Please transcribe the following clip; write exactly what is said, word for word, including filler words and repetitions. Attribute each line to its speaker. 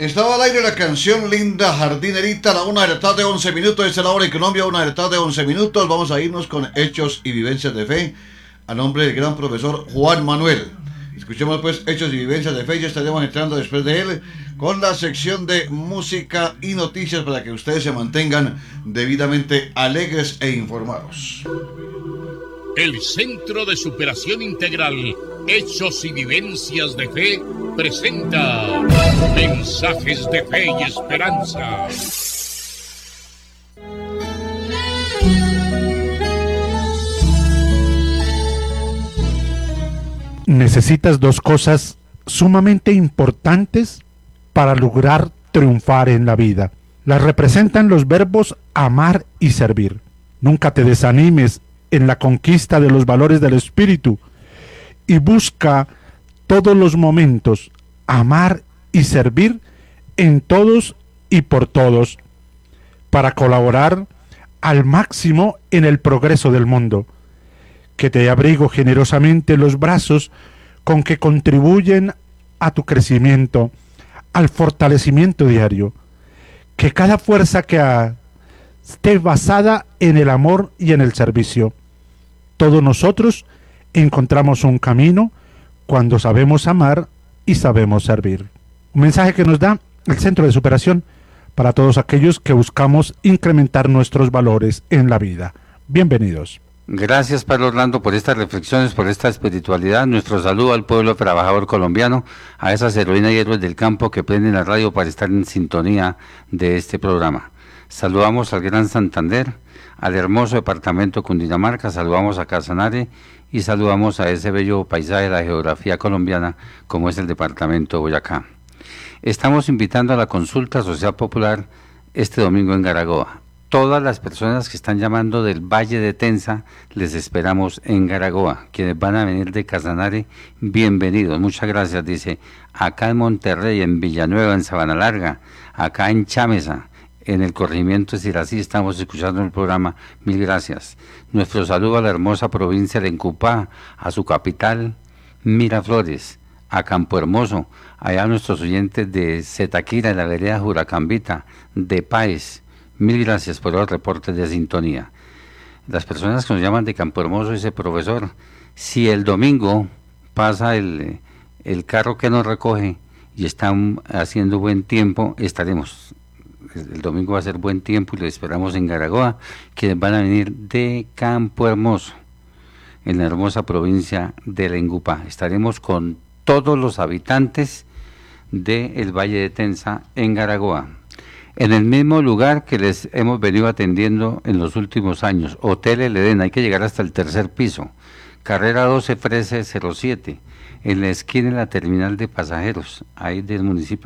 Speaker 1: Estaba al aire la canción Linda Jardinerita, la una de la tarde, once minutos. Esta es la hora en Colombia, una de la tarde, once minutos. Vamos a irnos con hechos y vivencias de fe a nombre del gran profesor Juan Manuel. Escuchemos pues hechos y vivencias de fe. Ya estaremos entrando después de él con la sección de música y noticias para que ustedes se mantengan debidamente alegres e informados.
Speaker 2: El Centro de Superación Integral, Hechos y Vivencias de Fe, presenta Mensajes de Fe y Esperanza.
Speaker 3: Necesitas dos cosas sumamente importantes para lograr triunfar en la vida. Las representan los verbos amar y servir. Nunca te desanimes en la conquista de los valores del espíritu y busca todos los momentos amar y servir en todos y por todos para colaborar al máximo en el progreso del mundo. Que te abrigo generosamente los brazos con que contribuyen a tu crecimiento, al fortalecimiento diario. Que cada fuerza que ha, esté basada en el amor y en el servicio. Todos nosotros encontramos un camino cuando sabemos amar y sabemos servir. Un mensaje que nos da el Centro de Superación para todos aquellos que buscamos incrementar nuestros valores en la vida. Bienvenidos.
Speaker 4: Gracias, Padre Orlando, por estas reflexiones, por esta espiritualidad. Nuestro saludo al pueblo trabajador colombiano, a esas heroínas y héroes del campo que prenden la radio para estar en sintonía de este programa. Saludamos al Gran Santander, al hermoso departamento Cundinamarca, saludamos a Casanare y saludamos a ese bello paisaje de la geografía colombiana como es el departamento Boyacá. Estamos invitando a la consulta social popular este domingo en Garagoa. Todas las personas que están llamando del Valle de Tensa, les esperamos en Garagoa. Quienes van a venir de Casanare, bienvenidos. Muchas gracias, dice. Acá en Monterrey, en Villanueva, en Sabana Larga, acá en Chámeza, en el corregimiento de Sirací, estamos escuchando el programa. Mil gracias. Nuestro saludo a la hermosa provincia de Encupá, a su capital, Miraflores, a Campo Hermoso, allá a nuestros oyentes de Zetaquira, de la vereda Juracambita, de Páez. Mil gracias por los reportes de sintonía. Las personas que nos llaman de Campo Hermoso, dice profesor, si el domingo pasa el, el carro que nos recoge y está haciendo buen tiempo, estaremos. El domingo va a ser buen tiempo y lo esperamos en Garagoa, quienes van a venir de Campo Hermoso, en la hermosa provincia de Lengupá. Estaremos con todos los habitantes del Valle de Tensa en Garagoa. En el mismo lugar que les hemos venido atendiendo en los últimos años, Hotel El Edén, hay que llegar hasta el tercer piso, carrera doce Frese cero siete, en la esquina de la terminal de pasajeros, ahí del municipio